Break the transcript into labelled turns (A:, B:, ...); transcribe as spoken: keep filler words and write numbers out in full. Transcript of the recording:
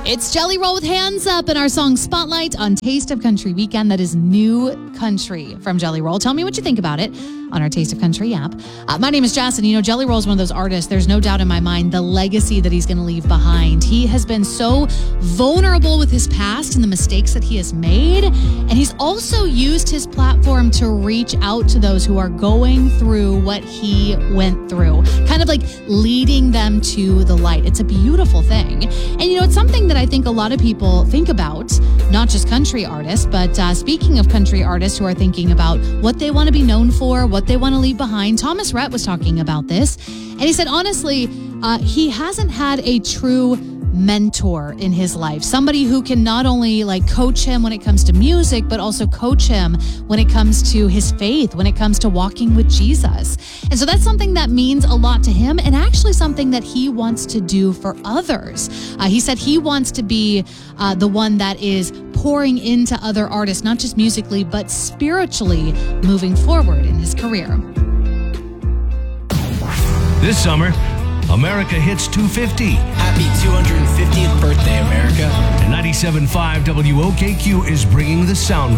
A: It's Jelly Roll with Hands Up and our song Spotlight on Taste of Country Weekend. That is New Country from Jelly Roll. Tell me what you think about it on our Taste of Country app. Uh, my name is Jess, and you know, Jelly Roll is one of those artists. There's no doubt in my mind the legacy that he's going to leave behind. He has been so vulnerable with his past and the mistakes that he has made, and he's also used his platform to reach out to those who are going through what he went through, kind of like leading them to the light. It's a beautiful thing. And you know, it's something that I think a lot of people think about, not just country artists, but uh, speaking of country artists who are thinking about what they want to be known for, what they want to leave behind. Thomas Rhett was talking about this, and he said, honestly, uh, he hasn't had a true mentor in his life, somebody who can not only like coach him when it comes to music, but also coach him when it comes to his faith, when it comes to walking with Jesus. And so that's something that means a lot to him, and actually something that he wants to do for others. Uh, he said he wants to be uh, the one that is pouring into other artists, not just musically, but spiritually moving forward in his career.
B: This summer, America hits two fifty.
C: Happy two hundred fiftieth birthday, America.
B: And ninety-seven point five W O K Q is bringing the sound